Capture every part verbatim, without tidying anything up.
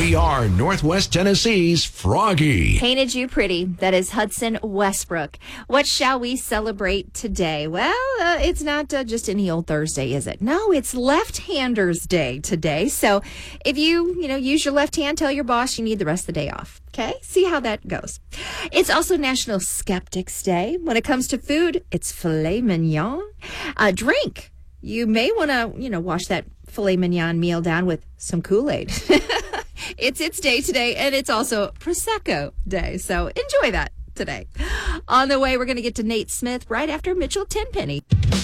We are Northwest Tennessee's Froggy. Painted you pretty. That is Hudson Westbrook. What shall we celebrate today? Well, uh, it's not uh, just any old Thursday, is it? No, it's Left-Handers Day today. So if you, you know, use your left hand, tell your boss you need the rest of the day off. Okay? See how that goes. It's also National Skeptics Day. When it comes to food, it's filet mignon. Uh, drink. You may want to, you know, wash that filet mignon meal down with some Kool-Aid. It's its day today, and it's also Prosecco Day, so enjoy that today. On the way, we're going to get to Nate Smith right after Mitchell Tenpenny.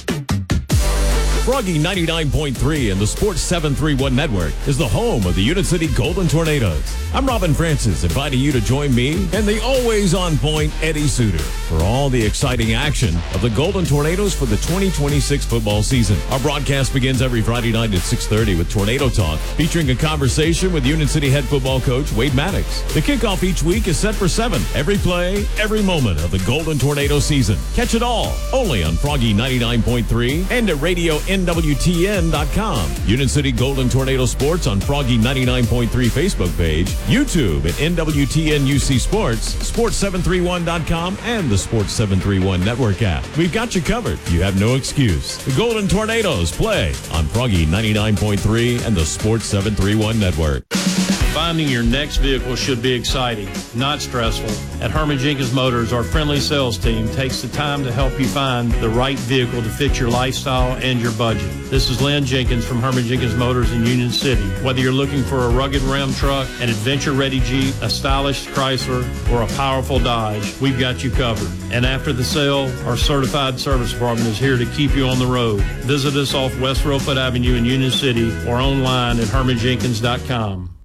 Froggy ninety-nine point three and the Sports seven thirty-one Network is the home of the Union City Golden Tornadoes. I'm Robin Francis, inviting you to join me and the always on point Eddie Suter for all the exciting action of the Golden Tornadoes for the twenty twenty-six football season. Our broadcast begins every Friday night at six thirty with Tornado Talk, featuring a conversation with Union City head football coach Wade Maddox. The kickoff each week is set for seven. Every play, every moment of the Golden Tornado season. Catch it all only on Froggy ninety-nine point three and at radio N W T N dot com. Union City Golden Tornado Sports on Froggy ninety-nine point three Facebook page, YouTube at N W T N U C Sports, Sports seven thirty-one dot com, and the Sports seven thirty-one Network app. We've got you covered. You have no excuse. The Golden Tornadoes play on Froggy ninety-nine point three and the Sports seven thirty-one Network. Finding your next vehicle should be exciting, not stressful. At Herman Jenkins Motors, our friendly sales team takes the time to help you find the right vehicle to fit your lifestyle and your budget. This is Lynn Jenkins from Herman Jenkins Motors in Union City. Whether you're looking for a rugged Ram truck, an adventure-ready Jeep, a stylish Chrysler, or a powerful Dodge, we've got you covered. And after the sale, our certified service department is here to keep you on the road. Visit us off West Rosefoot Avenue in Union City or online at herman jenkins dot com.